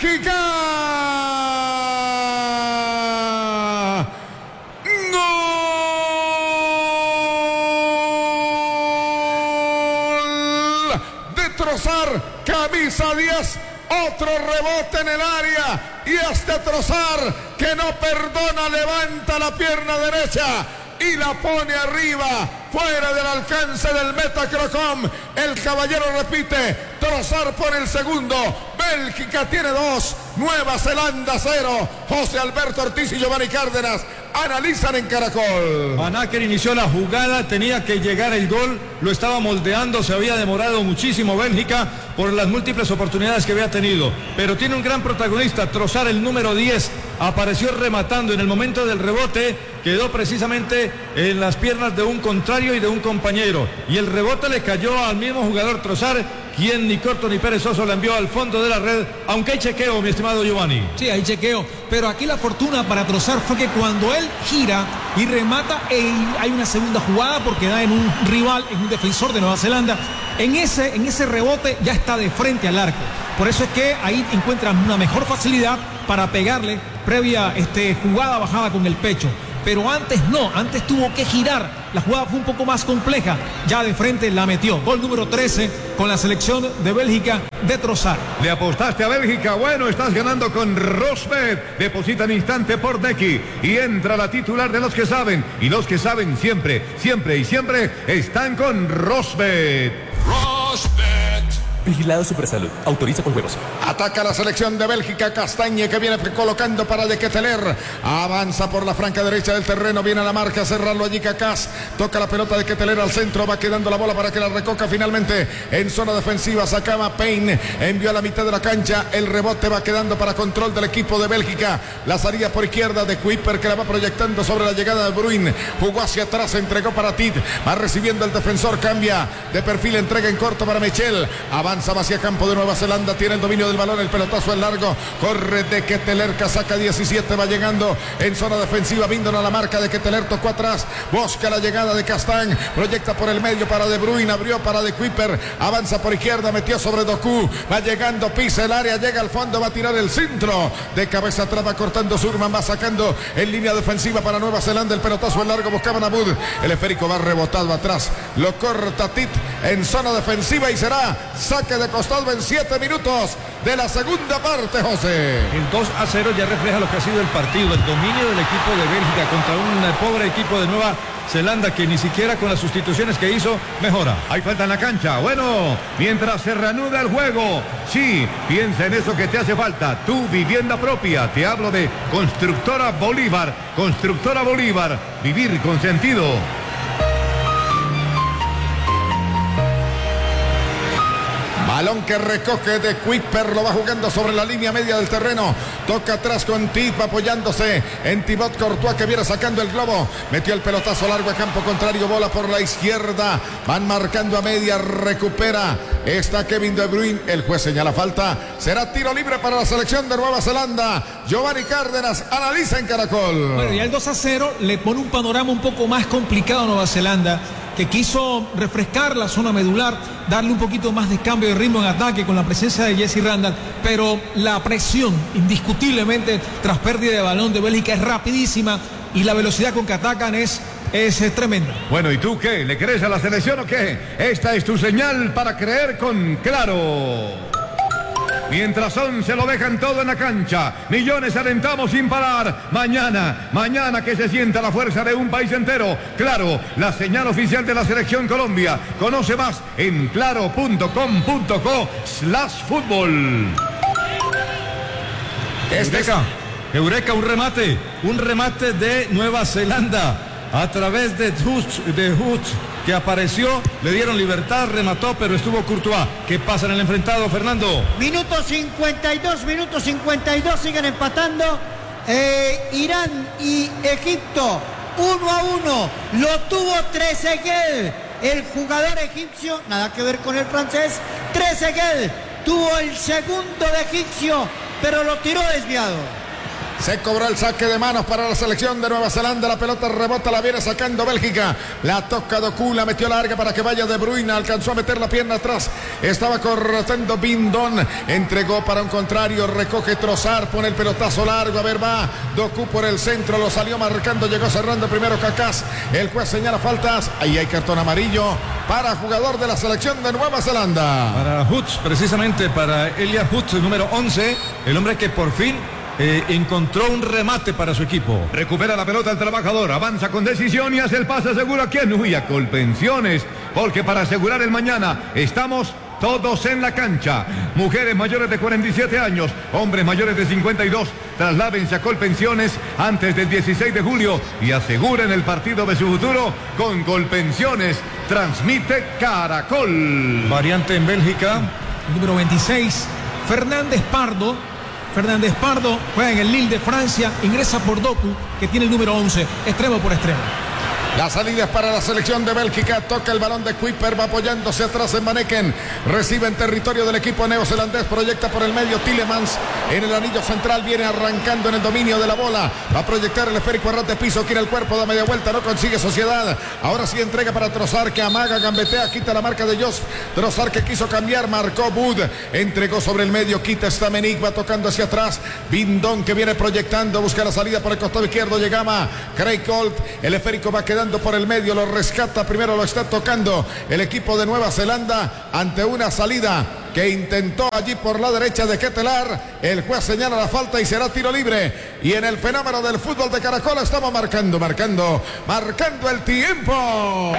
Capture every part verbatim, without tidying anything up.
Bélgica. ¡Gol de Trossard! Camisa diez. Otro rebote en el área. Y este Trossard, que no perdona, levanta la pierna derecha y la pone arriba, fuera del alcance del meta Crocom. El caballero repite, Trossard pone el segundo. Bélgica tiene dos, Nueva Zelanda cero. José Alberto Ortiz y Giovanni Cárdenas analizan en Caracol. Van Acker inició la jugada, tenía que llegar el gol, lo estaba moldeando, se había demorado muchísimo Bélgica por las múltiples oportunidades que había tenido, pero tiene un gran protagonista, Trossard, el número diez, apareció rematando en el momento del rebote, quedó precisamente en las piernas de un contrario y de un compañero, y el rebote le cayó al mismo jugador Trossard, quien ni corto ni perezoso la envió al fondo de la red, aunque hay chequeo, mi estimado Giovanni. Sí, hay chequeo, pero aquí la fortuna para Trossard fue que cuando él gira y remata, hay una segunda jugada porque da en un rival, en un defensor de Nueva Zelanda, en ese, en ese rebote ya está de frente al arco. Por eso es que ahí encuentran una mejor facilidad para pegarle previa este, jugada bajada con el pecho. Pero antes no, antes tuvo que girar. La jugada fue un poco más compleja. Ya de frente la metió. Gol número trece con la selección de Bélgica de Trossard. ¿Le apostaste a Bélgica? Bueno, estás ganando con Rosbet. Deposita al instante por Nequi. Y entra la titular de los que saben. Y los que saben siempre, siempre y siempre están con Rosbet. Rosbet. Vigilado Supersalud. Autoriza con huevos. Ataca la selección de Bélgica. Castañe, que viene colocando para De Ketelaere. Avanza por la franca derecha del terreno. Viene a la marca a cerrarlo allí Cacás. Toca la pelota de Ketelaere al centro. Va quedando la bola para que la recoja finalmente en zona defensiva. Sacaba Payne. Envió a la mitad de la cancha. El rebote va quedando para control del equipo de Bélgica. La salida por izquierda de Kuiper, que la va proyectando sobre la llegada de Bruin. Jugó hacia atrás. Entregó para Tid. Va recibiendo el defensor. Cambia de perfil. Entrega en corto para Michel. Avanza hacia campo de Nueva Zelanda, tiene el dominio del balón, el pelotazo es largo, corre De Ketelaere, saca diecisiete, va llegando en zona defensiva, Bindon a la marca, De Ketelaere tocó atrás, busca la llegada de Castañ, proyecta por el medio para De Bruyne, abrió para De Kuiper, avanza por izquierda, metió sobre Doku, va llegando, pisa el área, llega al fondo, va a tirar el centro, de cabeza atrás va cortando Surman, va sacando en línea defensiva para Nueva Zelanda, el pelotazo es largo, buscaba Nabud, el esférico va rebotado atrás, lo corta Tit en zona defensiva y será saque de costado en siete minutos de la segunda parte, José. El dos a cero ya refleja lo que ha sido el partido, el dominio del equipo de Bélgica contra un pobre equipo de Nueva Zelanda que ni siquiera con las sustituciones que hizo mejora. Hay falta en la cancha. Bueno, mientras se reanuda el juego, sí, piensa en eso que te hace falta, tu vivienda propia. Te hablo de Constructora Bolívar. Constructora Bolívar, vivir con sentido. Balón que recoge de Kuiper, lo va jugando sobre la línea media del terreno. Toca atrás con Tip apoyándose en Thibaut Courtois, que viene sacando el globo. Metió el pelotazo largo a campo contrario, bola por la izquierda. Van marcando a media, recupera. Está Kevin De Bruyne, el juez señala falta. Será tiro libre para la selección de Nueva Zelanda. Giovanni Cárdenas analiza en Caracol. Bueno, ya el dos a cero le pone un panorama un poco más complicado a Nueva Zelanda, que quiso refrescar la zona medular, darle un poquito más de cambio de ritmo en ataque con la presencia de Jesse Randall, pero la presión indiscutiblemente tras pérdida de balón de Bélgica es rapidísima y la velocidad con que atacan es, es, es tremenda. Bueno, ¿y tú qué? ¿Le crees a la selección o qué? Esta es tu señal para creer con Claro. Mientras once lo dejan todo en la cancha, millones alentamos sin parar. Mañana, mañana que se sienta la fuerza de un país entero. Claro, la señal oficial de la selección Colombia. Conoce más en claro punto com punto co slash fútbol. Eureka, Eureka, un remate, un remate de Nueva Zelanda a través de Hutch, de Hutch, que apareció, le dieron libertad, remató, pero estuvo Courtois. ¿Qué pasa en el enfrentado, Fernando? Minuto cincuenta y dos, minuto cincuenta y dos, siguen empatando eh, Irán y Egipto, uno a uno, lo tuvo Trezeguet, el jugador egipcio, nada que ver con el francés. Trezeguet tuvo el segundo de egipcio, pero lo tiró desviado. Se cobró el saque de manos para la selección de Nueva Zelanda. La pelota rebota, la viene sacando Bélgica. La toca Doku, la metió larga para que vaya De Bruyne. Alcanzó a meter la pierna atrás. Estaba cortando Bindón. Entregó para un contrario. Recoge Trossard. Pone el pelotazo largo. A ver, va Doku por el centro. Lo salió marcando. Llegó cerrando primero Cacás. El juez señala faltas. Ahí hay cartón amarillo para jugador de la selección de Nueva Zelanda. Para Hutz, precisamente para Elia Hutz, número once. El hombre que por fin Eh, encontró un remate para su equipo. Recupera la pelota el trabajador, avanza con decisión y hace el pase seguro a quien huye a Colpensiones, porque para asegurar el mañana estamos todos en la cancha. Mujeres mayores de cuarenta y siete años, hombres mayores de cincuenta y dos, trasládense a Colpensiones antes del dieciséis de julio y aseguren el partido de su futuro con Colpensiones. Transmite Caracol. Variante en Bélgica. Número veintiséis, Fernández Pardo. Fernández Pardo juega en el Lille de Francia, ingresa por Doku, que tiene el número once, extremo por extremo. La salida es para la selección de Bélgica. Toca el balón de Kuiper, va apoyándose atrás en Manneken. Recibe en territorio del equipo neozelandés. Proyecta por el medio Tielemans. En el anillo central viene arrancando en el dominio de la bola. Va a proyectar el esférico a ras de piso. Quiere el cuerpo, da media vuelta, no consigue Sociedad. Ahora sí entrega para Trossard, que amaga, gambetea, quita la marca de Jos. Trossard que quiso cambiar, marcó Bud. Entregó sobre el medio, quita Stamenik, va tocando hacia atrás. Bindón que viene proyectando, busca la salida por el costado izquierdo. Llegaba Craig Holt. El esférico va quedando por el medio, lo rescata, primero lo está tocando el equipo de Nueva Zelanda ante una salida que intentó allí por la derecha de Ketelaar. El juez señala la falta y será tiro libre. Y en el fenómeno del fútbol de Caracol estamos marcando, marcando, marcando el tiempo.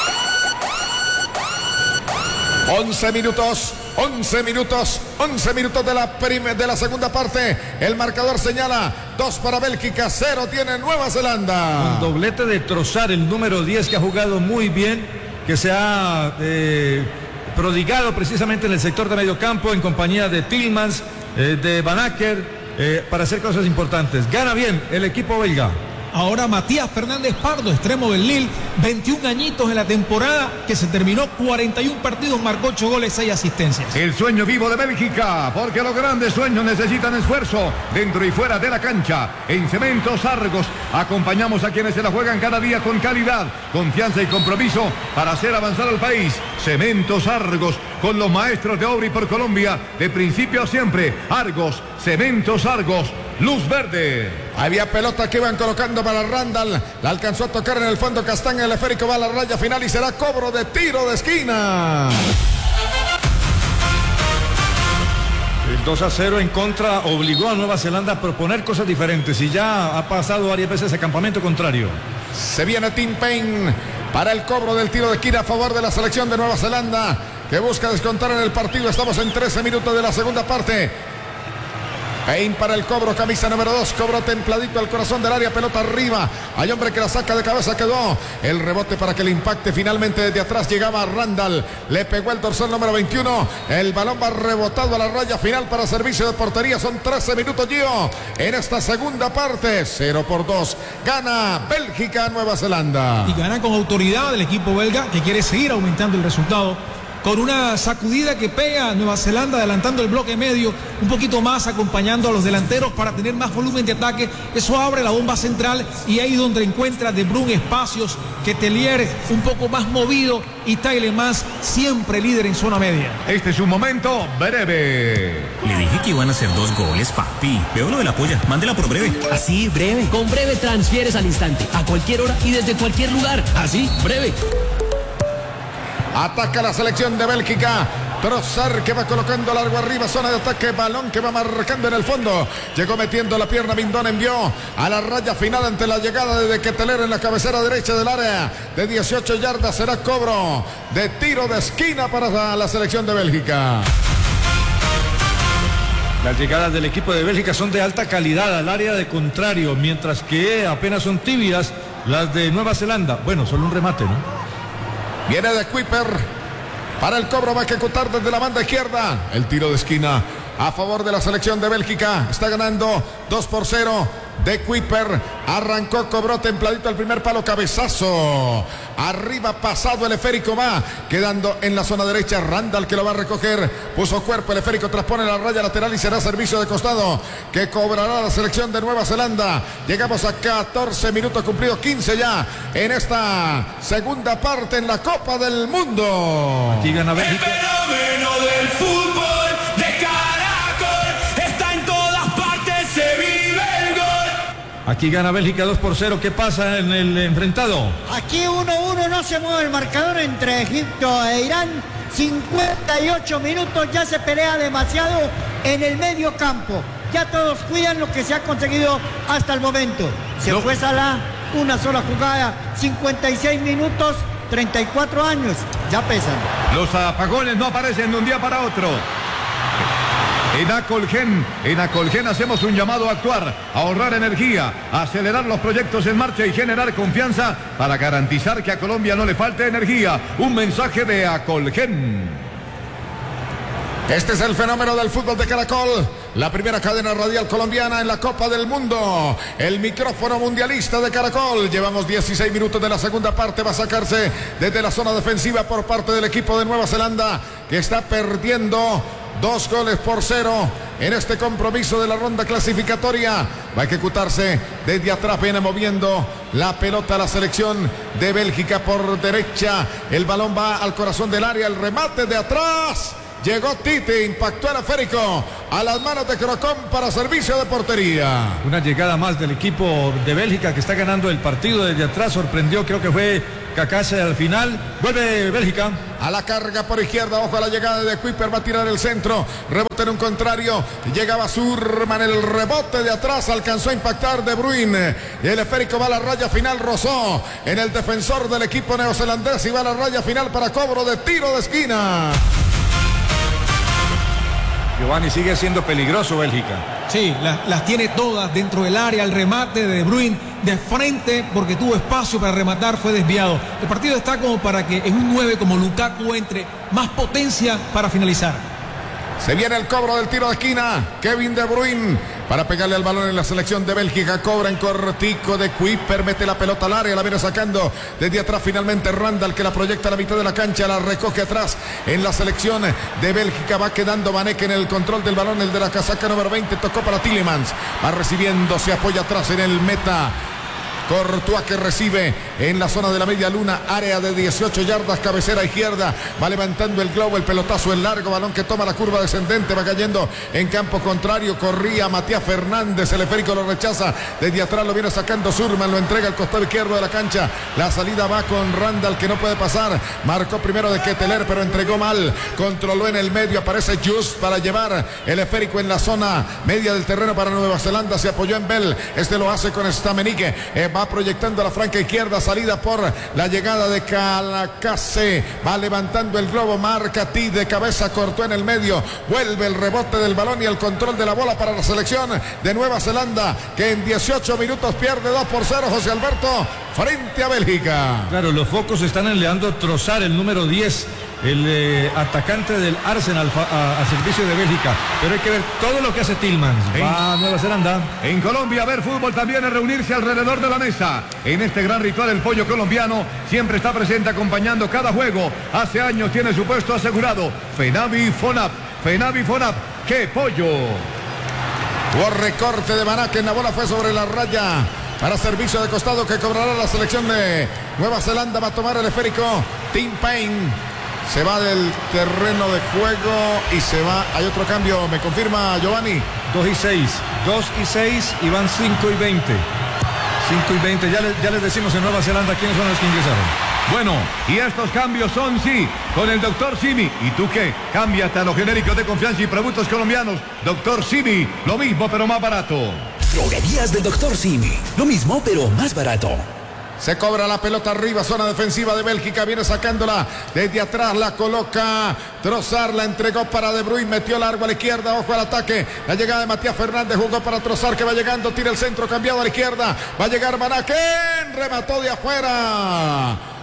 once minutos, once minutos, once minutos de la, de la segunda parte. El marcador señala dos para Bélgica, cero tiene Nueva Zelanda. Un doblete de Trossard, el número diez, que ha jugado muy bien, que se ha eh, prodigado precisamente en el sector de medio campo en compañía de Tielemans, eh, de Van Acker, eh, para hacer cosas importantes. Gana bien el equipo belga. Ahora Matías Fernández Pardo, extremo del Lille, veintiún añitos en la temporada que se terminó, cuarenta y uno partidos, marcó ocho goles, seis asistencias. El sueño vivo de Bélgica, porque los grandes sueños necesitan esfuerzo dentro y fuera de la cancha. En Cementos Argos acompañamos a quienes se la juegan cada día con calidad, confianza y compromiso para hacer avanzar al país. Cementos Argos, con los maestros de obra y por Colombia, de principio a siempre. Argos, Cementos Argos, luz verde. Había pelota que iban colocando para Randall. La alcanzó a tocar en el fondo Castaña. El esférico va a la raya final y será cobro de tiro de esquina. El dos a cero en contra obligó a Nueva Zelanda a proponer cosas diferentes y ya ha pasado varias veces a campamento contrario. Se viene Tim Payne para el cobro del tiro de esquina a favor de la selección de Nueva Zelanda, que busca descontar en el partido. Estamos en trece minutos de la segunda parte. Payne para el cobro, camisa número dos, cobro templadito al corazón del área, pelota arriba, hay hombre que la saca de cabeza, quedó el rebote para que el impacte finalmente desde atrás. Llegaba Randall, le pegó el dorsal número veintiuno, el balón va rebotado a la raya final para servicio de portería. Son trece minutos, Gio, en esta segunda parte. Cero por dos, gana Bélgica, Nueva Zelanda. Y gana con autoridad el equipo belga, que quiere seguir aumentando el resultado, con una sacudida que pega a Nueva Zelanda, adelantando el bloque medio un poquito más, acompañando a los delanteros para tener más volumen de ataque. Eso abre la bomba central y ahí donde encuentra De Bruyne espacios, que Tellier un poco más movido y Tielemans siempre líder en zona media. Este es un momento breve. Le dije que iban a hacer dos goles, papi. Veo lo de la polla, mándela por breve. Así, breve. Con Breve transfieres al instante, a cualquier hora y desde cualquier lugar. Así, breve. Ataca la selección de Bélgica. Trossard que va colocando largo arriba, zona de ataque, balón que va marcando en el fondo. Llegó metiendo la pierna, Bindón envió a la raya final ante la llegada de Ketelaar en la cabecera derecha del área de dieciocho yardas. Será cobro de tiro de esquina para la selección de Bélgica. Las llegadas del equipo de Bélgica son de alta calidad al área de contrario, mientras que apenas son tibias las de Nueva Zelanda. Bueno, solo un remate, ¿no? Viene de Kuiper para el cobro, va a ejecutar desde la banda izquierda. El tiro de esquina a favor de la selección de Bélgica. Está ganando dos por cero. De Kuiper arrancó, cobró templadito el primer palo, cabezazo arriba, pasado el esférico, va quedando en la zona derecha. Randall que lo va a recoger, puso cuerpo, el esférico traspone la raya lateral y será servicio de costado que cobrará la selección de Nueva Zelanda. Llegamos a catorce minutos cumplidos, quince ya en esta segunda parte en la Copa del Mundo. Aquí gana Bélgica. El fenómeno del fútbol de Caracol está en todas partes, se vive el gol. Aquí gana Bélgica dos por cero. ¿Qué pasa en el enfrentado? Aquí uno uno, no se mueve el marcador entre Egipto e Irán. cincuenta y ocho minutos, ya se pelea demasiado en el medio campo. Ya todos cuidan lo que se ha conseguido hasta el momento. Se no. fue Salah, una sola jugada, cincuenta y seis minutos, treinta y cuatro años, ya pesan. Los apagones no aparecen de un día para otro. En Acolgen, en Acolgen hacemos un llamado a actuar, a ahorrar energía, a acelerar los proyectos en marcha y generar confianza para garantizar que a Colombia no le falte energía. Un mensaje de Acolgen. Este es el fenómeno del fútbol de Caracol, la primera cadena radial colombiana en la Copa del Mundo. El micrófono mundialista de Caracol. Llevamos dieciséis minutos de la segunda parte. Va a sacarse desde la zona defensiva por parte del equipo de Nueva Zelanda, que está perdiendo dos goles por cero en este compromiso de la ronda clasificatoria. Va a ejecutarse desde atrás, viene moviendo la pelota a la selección de Bélgica por derecha. El balón va al corazón del área, el remate de atrás. Llegó Tite, impactó el esférico a las manos de Crocón para servicio de portería. Una llegada más del equipo de Bélgica que está ganando el partido desde atrás. Sorprendió, creo que fue Cacase al final. Vuelve Bélgica. A la carga por izquierda, ojo a la llegada de Kuiper, va a tirar el centro. Rebote en un contrario. Llegaba Surman, el rebote de atrás alcanzó a impactar De Bruyne. Y el esférico va a la raya final, rozó en el defensor del equipo neozelandés y va a la raya final para cobro de tiro de esquina. Giovanni, sigue siendo peligroso Bélgica. Sí, las, las tiene todas dentro del área. El remate de De Bruyne de frente, porque tuvo espacio para rematar, fue desviado. El partido está como para que en un nueve como Lukaku entre más potencia para finalizar. Se viene el cobro del tiro de esquina. Kevin De Bruyne para pegarle al balón en la selección de Bélgica. Cobra en cortico de Kuiper. Mete la pelota al área. La viene sacando desde atrás. Finalmente Randall, que la proyecta a la mitad de la cancha. La recoge atrás en la selección de Bélgica. Va quedando Vanek en el control del balón. El de la casaca número veinte. Tocó para Tielemans. Va recibiendo. Se apoya atrás en el meta. Courtois, que recibe en la zona de la media luna, área de dieciocho yardas, cabecera izquierda, va levantando el globo, el pelotazo en largo, balón que toma la curva descendente, va cayendo en campo contrario, corría Matías Fernández, el esférico lo rechaza, desde atrás lo viene sacando Surman, lo entrega al costado izquierdo de la cancha, la salida va con Randall, que no puede pasar, marcó primero de Ketteler, pero entregó mal, controló en el medio, aparece Just para llevar el esférico en la zona media del terreno para Nueva Zelanda, se apoyó en Bell, este lo hace con Stamenique, eh, va proyectando a la franca izquierda, salida por la llegada de Calacase, va levantando el globo, marca T de cabeza, cortó en el medio, vuelve el rebote del balón y el control de la bola para la selección de Nueva Zelanda, que en dieciocho minutos pierde dos por cero, José Alberto, frente a Bélgica. Claro, los focos están enviando Trossard, el número diez, el eh, atacante del Arsenal a, a servicio de Bélgica, pero hay que ver todo lo que hace Tielemans. Va a Nueva Zelanda. En Colombia, ver fútbol también es reunirse alrededor de la mesa. En este gran ritual, el pollo colombiano siempre está presente acompañando cada juego. Hace años tiene su puesto asegurado. Fenavi Fonap, Fenavi Fonap, ¡qué pollo! Hubo recorte de Vanek, en la bola fue sobre la raya para servicio de costado que cobrará la selección de Nueva Zelanda. Va a tomar el esférico Tim Payne. Se va del terreno de juego y se va. Hay otro cambio, me confirma Giovanni. dos y seis. dos y seis y van cinco y veinte. cinco y veinte. Ya, le, ya les decimos en Nueva Zelanda quiénes son los que ingresaron. Bueno, y estos cambios son, sí, con el doctor Simi. ¿Y tú qué? Cámbiate a los genéricos de confianza y productos colombianos. doctor Simi, lo mismo pero más barato. Droguerías del doctor Simi. Lo mismo pero más barato. Se cobra la pelota arriba, zona defensiva de Bélgica, viene sacándola desde atrás, la coloca Trossard, la entregó para De Bruyne, metió largo a la izquierda, ojo al ataque, la llegada de Matías Fernández, jugó para Trossard que va llegando, tira el centro, cambiado a la izquierda, va a llegar Vanek, remató de afuera.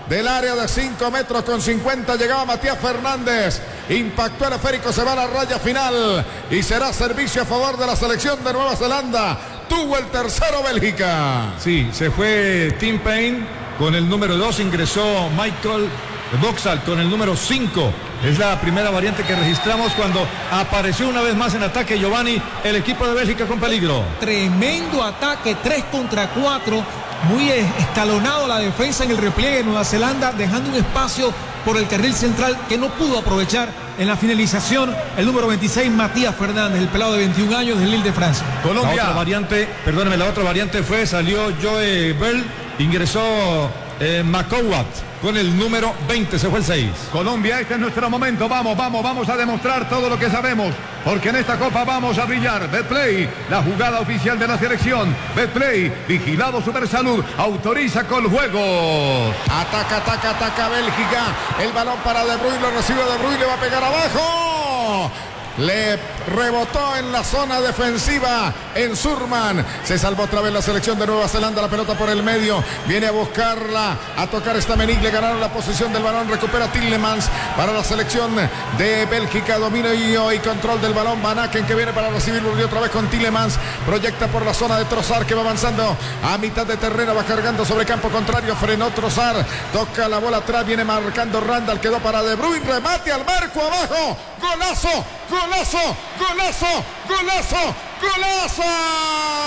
del área de cinco metros con cincuenta. Llegaba Matías Fernández. Impactó el esférico, se va a la raya final. Y será servicio a favor de la selección de Nueva Zelanda. Tuvo el tercero Bélgica. Sí, se fue Tim Payne con el número dos. Ingresó Michael Boxall con el número cinco. Es la primera variante que registramos cuando apareció una vez más en ataque Giovanni, el equipo de Bélgica con peligro. Tremendo ataque, tres contra cuatro. Muy escalonado la defensa en el repliegue de Nueva Zelanda, dejando un espacio por el carril central que no pudo aprovechar en la finalización el número veintiséis, Matías Fernández, el pelado de veintiún años del Lille de Francia. Colombia. La otra variante, perdóneme, la otra variante fue, salió Joe Bell, ingresó eh, McCowat con el número veinte, se fue el seis. Colombia, este es nuestro momento, vamos, vamos, vamos a demostrar todo lo que sabemos, porque en esta copa vamos a brillar. Betplay, la jugada oficial de la selección. Betplay, vigilado Supersalud, autoriza con juego. Ataca, ataca, ataca Bélgica. El balón para De Bruyne, lo recibe De Bruyne, le va a pegar abajo. Le rebotó en la zona defensiva en Surman. Se salvó otra vez la selección de Nueva Zelanda. La pelota por el medio. Viene a buscarla. A tocar esta Menig. Le ganaron la posición del balón. Recupera Tillemans para la selección de Bélgica. Dominio y control del balón. Van Aken que viene para recibirlo y otra vez con Tillemans. Proyecta por la zona de Trossard que va avanzando a mitad de terreno. Va cargando sobre campo contrario. Frenó Trossard. Toca la bola atrás. Viene marcando Randall. Quedó para De Bruyne. Remate al marco abajo. Golazo. Golazo. Golazo. Golazo. Golazo.